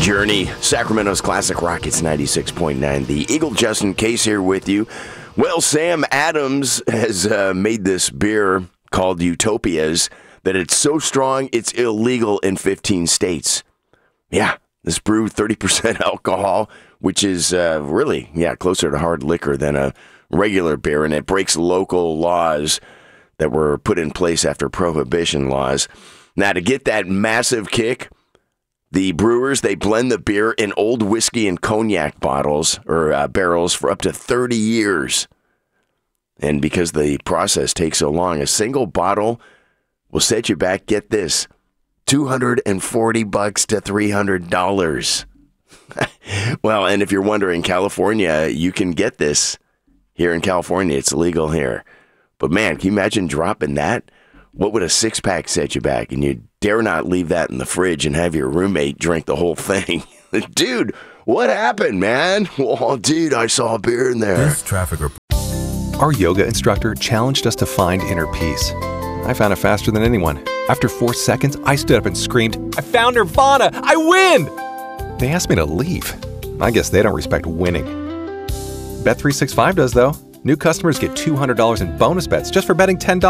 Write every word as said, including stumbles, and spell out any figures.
Journey, Sacramento's Classic Rockets ninety-six point nine. The Eagle Justin Case here with you. Well, Sam Adams has uh, made this beer called Utopias that it's so strong it's illegal in fifteen states. Yeah, this brew thirty percent alcohol, which is uh, really, yeah, closer to hard liquor than a regular beer, and it breaks local laws that were put in place after prohibition laws. Now, to get that massive kick, the brewers, they blend the beer in old whiskey and cognac bottles or uh, barrels for up to thirty years. And because the process takes so long, a single bottle will set you back, get this, two hundred forty bucks to three hundred dollars. Well, and if you're wondering, California, you can get this here in California. It's legal here. But man, can you imagine dropping that? What would a six-pack set you back? And you dare not leave that in the fridge and have your roommate drink the whole thing. Dude, what happened, man? Oh, dude, I saw a beer in there. This traffic report. Our yoga instructor challenged us to find inner peace. I found it faster than anyone. After four seconds, I stood up and screamed, "I found Nirvana! I win!" They asked me to leave. I guess they don't respect winning. Bet three sixty-five does, though. New customers get two hundred dollars in bonus bets just for betting ten dollars.